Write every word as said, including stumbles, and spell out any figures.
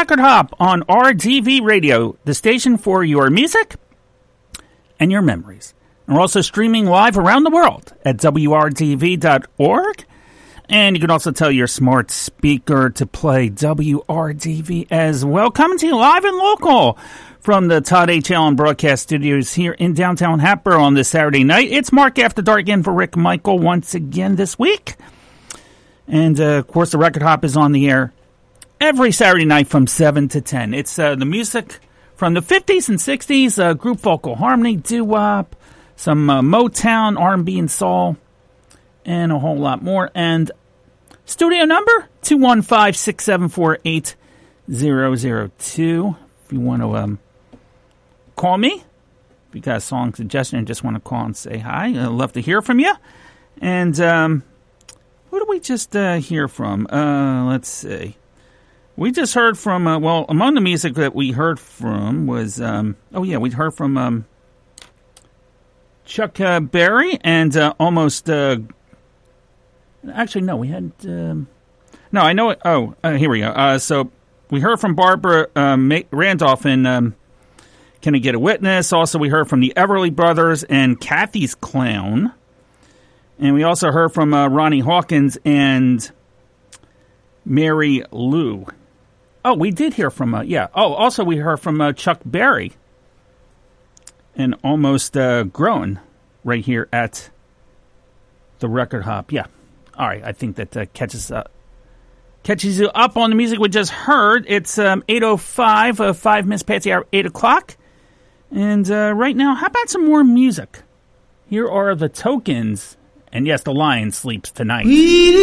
Record Hop on R D V Radio, the station for your music and your memories. And we're also streaming live around the world at W R D V dot org. And you can also tell your smart speaker to play W R D V as well. Coming to you live and local from the Todd H. Allen Broadcast Studios here in downtown Hatboro on this Saturday night. It's Mark After Dark in for Rick Michael once again this week. And, uh, of course, the Record Hop is on the air every Saturday night from seven to ten. It's uh, the music from the fifties and sixties, uh, group vocal harmony, doo-wop, some uh, Motown, R and B and soul, and a whole lot more. And studio number, two one five, six seven four, eight zero zero two. If you want to um, call me, if you got a song suggestion and just want to call and say hi, I'd love to hear from you. And um, who do we just uh, hear from? Uh, let's see. We just heard from, uh, well, among the music that we heard from was, um, oh yeah, we heard from um, Chuck uh, Berry and uh, almost, uh, actually, no, we had, um, no, I know it, oh, uh, here we go. Uh, so we heard from Barbara um, Randolph and um, Can I Get a Witness? Also, we heard from the Everly Brothers and Kathy's Clown. And we also heard from uh, Ronnie Hawkins and Mary Lou. Oh, we did hear from, uh, yeah. Oh, also we heard from uh, Chuck Berry and Almost uh, Grown right here at the Record Hop. Yeah. All right. I think that uh, catches uh, catches you up on the music we just heard. It's um, eight oh five, uh, five minutes past the hour, eight o'clock. And uh, right now, how about some more music? Here are the Tokens. And yes, the Lion sleeps tonight.